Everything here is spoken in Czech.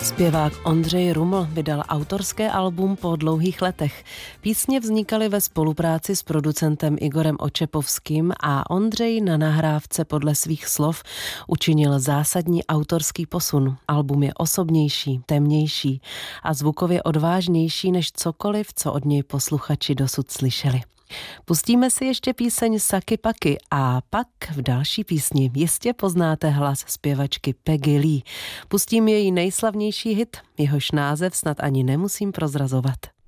Zpěvák Ondřej Ruml vydal autorské album po dlouhých letech. Písně vznikaly ve spolupráci s producentem Igorem Očepovským a Ondřej na nahrávce podle svých slov učinil zásadní autorský posun. Album je osobnější, temnější a zvukově odvážnější než cokoliv, co od něj posluchači dosud slyšeli. Pustíme si ještě píseň Saky Paky a pak v další písni jistě poznáte hlas zpěvačky Peggy Lee. Pustím její nejslavnější hit, jehož název snad ani nemusím prozrazovat.